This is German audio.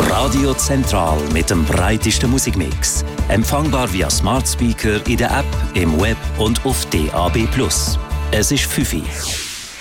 Radio Zentral mit dem breitesten Musikmix. Empfangbar via Smart Speaker in der App, im Web und auf DAB+. Es ist 5 Uhr.